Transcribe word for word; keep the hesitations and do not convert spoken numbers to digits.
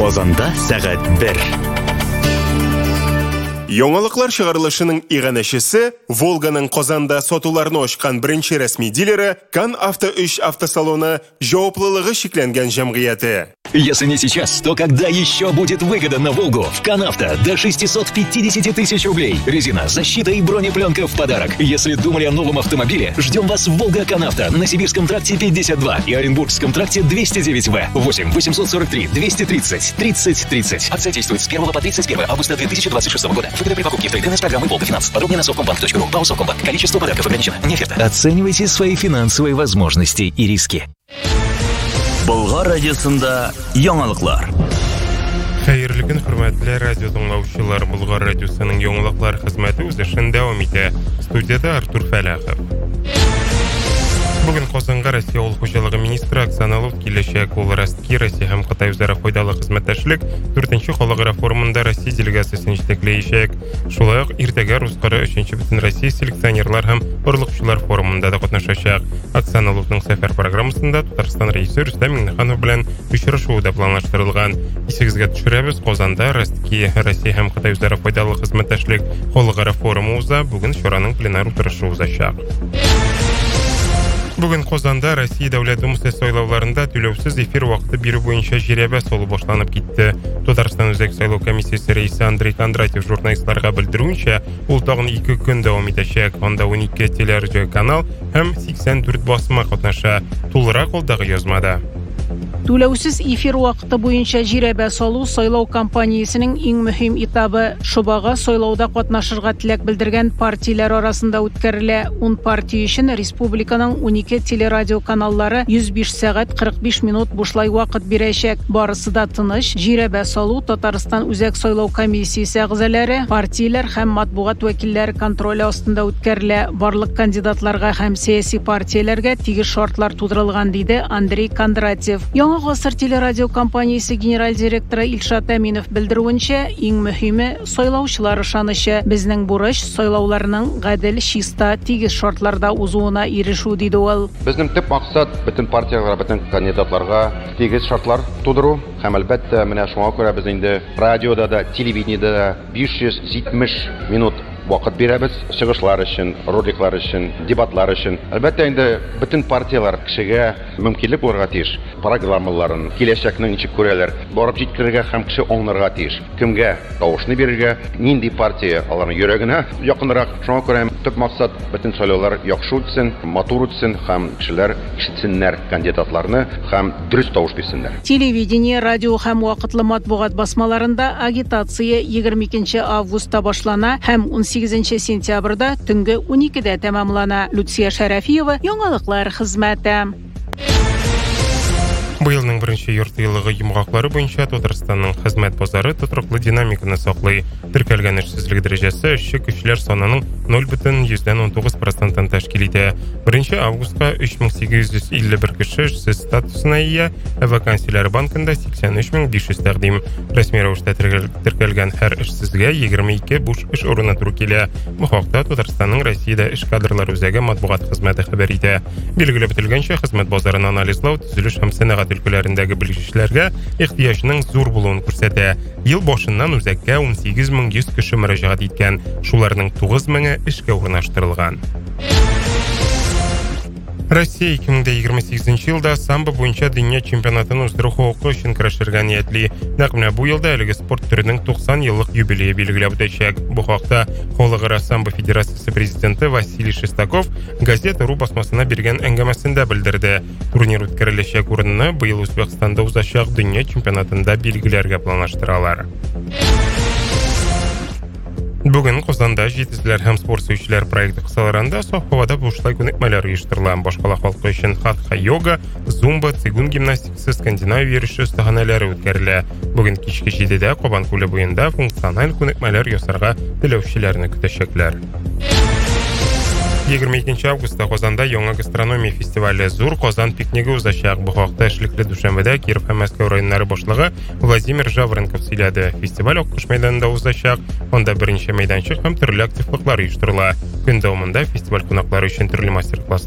Казанда сәгать бер. Яңалыклар чыгарылышының иганәчесе Волганың Казанда сатуларны ачкан беренче рәсми дилеры Кан Авто өч автосалоны җаваплылыгы шикләнгән җәмгыяте. Если не сейчас, то когда еще будет выгода на Волгу? В Канавто до шестьсот пятьдесят тысяч рублей. Резина, защита и бронепленка в подарок. Если думали о новом автомобиле, ждем вас в Волга Канавто на Сибирском тракте пятьдесят два и Оренбургском тракте двести девять В. восемь восемьсот сорок три двести тридцать тридцать тридцать. Акция действует с первого по тридцать первое августа две тысячи двадцать шестого года. Выгода при покупке в трейдинг с программой Волга Финанс. Подробнее на совкомбанк точка ру. ПАО Совкомбанк. Количество подарков ограничено. Не оферта. Оценивайте свои финансовые возможности и риски. Болгар радиосында яңалыклар. Хәерле көн, хөрмәтле радио тыңлаучылар. Болгар радиосының яңалыклар хезмәте үз эшен дәвам итә. Студияда Артур Фәләхов. Бүген Казанга Россия авыл хуҗалыгы министры Оксана Лут киләчәк. Ул Ростки, Россия һәм Кытай үзара файдалы хезмәттәшлек дүртенче халыкара форумында Россия делегациясын җитәкләячәк. Шулай ук иртәгә Рускара өченче бөтен Россия селекционерлар һәм орлыкчылар форумында да катнашачак. Оксана Лутның сәфәр программасында Татарстан рәисе Рөстәм Миңнеханов белән очрашуы да планлаштырылган. Исегезгә төшерәбез, Казанда Ростки, Россия һәм Кытай үзара файдалы хезмәттәшлек халыкара форумы уза. Бүген чараның пленар утырышы узачак. Бүген Казанда Россия Дәүләт Думасы сайлауларында түләүсез эфир вакыты бирү буенча җирәбә салу башланып китте. Татарстан үзәк сайлау комиссиясе рәисе Андрей Кондратьев журналистларга белдерүенчә, ул тагын ике көн дәвам итәчәк. Анда унике телерадиоканал һәм сиксән дүрт басма катнаша. Тулырак алдагы язмада. Түләүсез эфир вакыты буенча җирәбә салу сайлау кампаниясенең иң мөһим этабы. Шубага сайлауда катнашырга теләк белдергән партияләр арасында үткәрелә. ун партия өчен республиканың унике телерадиоканаллары йөз биш сәгать кырык биш минут бушлай вакыт бирәчәк. Барысы да тыныч. Җирәбә салу Татарстан үзәк сайлау комиссиясе әгъзалары, партияләр һәм матбугат вәкилләре контроле астында үткәрелә. Барлык кандидатларга һәм сәяси партияләргә тигез шартлар тудырылган, диде Андрей Кондратьев. Яңа гасыр телерадио компаниясе генераль директоры Илшат Әминов белдерүенчә, иң мөһиме сайлаучылар ышанычы. Безнең бурыч сайлауларның гадел, чиста, тигез шартларда узуына ирешү, диде ул. Безнең төп максат бөтен партияларга, бөтен кандидатларга тигез шартлар тудыру. Һәм әлбәттә, менә шуңа күрә без инде радиода да, телевидениедә да биш йөз җитмеш минут вакыт бирәбез чыгышлар өчен, роликлар өчен, дебатлар өчен. Әлбәттә, инде бөтен партиялар кешегә мөмкинлек булырга тиеш. Программаларын, киләчәкне ничек күрәләр, барып җиткерергә һәм кеше аңларга тиеш. Кемгә тавышны бирергә, нинди партия аларның йөрәгенә якынрак. Шуңа күрә төп максат бөтен сайлаулар яхшы үтсен, матур үтсен һәм кешеләр ишетсеннәр кандидатларны һәм дөрес тавыш бирсеннәр. Телевидение, радио һәм вакытлы матбугат басмаларында агитация егерме икенче августта башлана һәм ун сигезенче сентябрьдә төнге уникедә тәмамлана. Люция Шәрәфиева, яңалыклар хезмәте. Быелның беренче яртыелыгы йомгаклары буенча Татарстанның хезмәт базары тотрыклы динамиканы саклый. Теркәлгән эшсезлек дәрәҗәсе эшче көчләр санының ноль бөтен йөздән ун тугыз процентын тәшкил итә. беренче августка өч мең сигез йөз илле бер кеше эшсез статусына ия, ә вакансияләр банкында сиксән өч мең биш йөз тәкъдим. Рәсми рәвештә теркәлгән һәр эшсезгә егерме ике буш эш урыны туры килә. Бу хакта Татарстанның Россиядә эш кадрлар үзәге матбугат хезмәте хәбәр итә. Билгеле бетелгәнчә, хезмәт базарын анализлау, төзелеш һәм сәнәгать өлкәләрендәге белгечләргә ихтыяҗның зур булуын күрсәтә. Ел башыннан үзәккә ун сигез мең йөз кеше мөрәҗәгать иткән. Шуларның тугыз меңе эшкә урнаштырылган. Россия ике мең егерме сигезенче елда самбо буенча дөнья чемпионатын уздыру хокукы өчен көрәшергә ниятли. Нәкъ менә бу елда әлеге спорт төренең туксан еллык юбилее билгеләп үтәчәк. Бу хакта Халыкара самбо федерациясе президенты Василий Шестаков газета.ру басмасына биргән әңгәмәсендә белдерде. Турнир үткәреләчәк урынны быел Үзбәкстанда узачак дөнья чемпионатында билгеләргә планлаштыралар. Бүген Казанда җитезләр һәм спорт сөючеләр проекты кысаларында саф һавада бушлай күнекмәләр оештырыла. Башкала халкы өчен хатха-йога, зумба, цигун гимнастикасы, скандинав йөреше остаханәләре үткәрелә. Бүген кичке җидедә Кабан күле буенда функциональ күнекмәләр ясарга теләүчеләрне көтәчәкләр. егерме икенче августта Казанда яңа гастрономия фестивале Зур Казан пикниги узачак. Бу хакта эшлекле Дүшәмбедә Киров һәм Мәскәү районнары башлыгы Владимир Жаворонков сөйләде. Фестиваль Аккош мәйданында узачак. Анда беренче мәйданчык һәм төрле активлыклар оештырыла. Көн дәвамында фестиваль кунаклары өчен төрле мастер-класс